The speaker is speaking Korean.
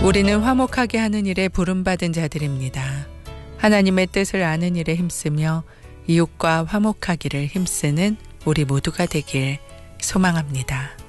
우리는 화목하게 하는 일에 부름받은 자들입니다. 하나님의 뜻을 아는 일에 힘쓰며 이웃과 화목하기를 힘쓰는 우리 모두가 되길 소망합니다.